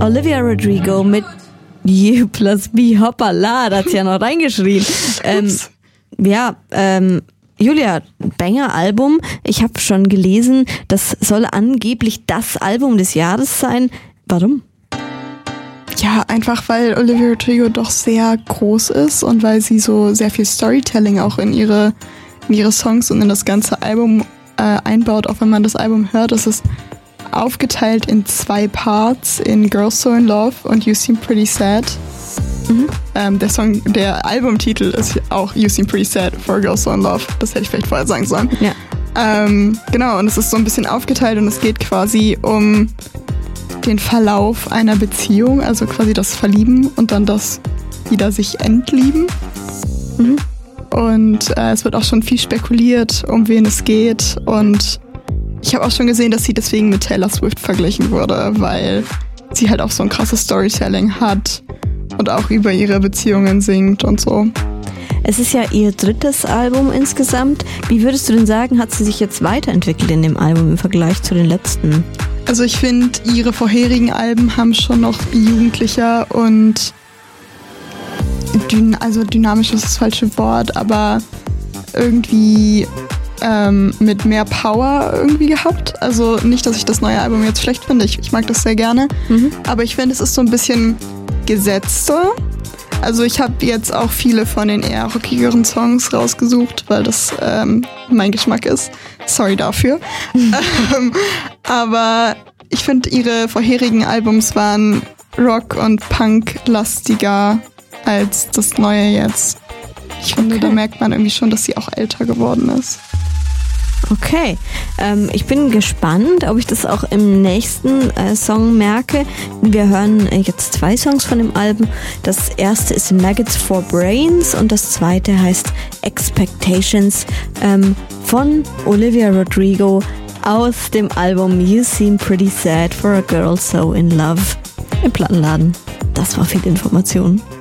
Olivia Rodrigo mit You plus Me, hoppala, da hat sie ja noch reingeschrien. Julia, Banger-Album. Ich habe schon gelesen, das soll angeblich das Album des Jahres sein. Warum? Ja, einfach weil Olivia Rodrigo doch sehr groß ist und weil sie so sehr viel Storytelling auch in ihre Songs und in das ganze Album einbaut. Auch wenn man das Album hört, ist es aufgeteilt in 2 Parts, in Girls So in Love und You Seem Pretty Sad. Der Albumtitel ist auch You Seem Pretty Sad for Girls So in Love. Das hätte ich vielleicht vorher sagen sollen. Ja. Genau, und es ist so ein bisschen aufgeteilt und es geht quasi um den Verlauf einer Beziehung, also quasi das Verlieben und dann das wieder sich entlieben. Mhm. Und es wird auch schon viel spekuliert, um wen es geht. Und ich habe auch schon gesehen, dass sie deswegen mit Taylor Swift verglichen wurde, weil sie halt auch so ein krasses Storytelling hat und auch über ihre Beziehungen singt und so. Es ist ja ihr 3. Album insgesamt. Wie würdest du denn sagen, hat sie sich jetzt weiterentwickelt in dem Album im Vergleich zu den letzten? Also ich finde, ihre vorherigen Alben haben schon noch jugendlicher und dynamisch ist das falsche Wort, aber irgendwie mit mehr Power irgendwie gehabt. Also nicht, dass ich das neue Album jetzt schlecht finde, ich mag das sehr gerne, aber ich finde, es ist so ein bisschen gesetzter. Also ich habe jetzt auch viele von den eher rockigeren Songs rausgesucht, weil das mein Geschmack ist. Sorry dafür. Aber ich finde, ihre vorherigen Albums waren Rock- und Punk-lastiger als das neue jetzt. Ich finde, da merkt man irgendwie schon, dass sie auch älter geworden ist. Okay, ich bin gespannt, ob ich das auch im nächsten Song merke. Wir hören jetzt 2 Songs von dem Album. Das erste ist Maggots for Brains und das zweite heißt Expectations von Olivia Rodrigo aus dem Album You Seem Pretty Sad for a Girl So in Love im Plattenladen. Das war viel Information.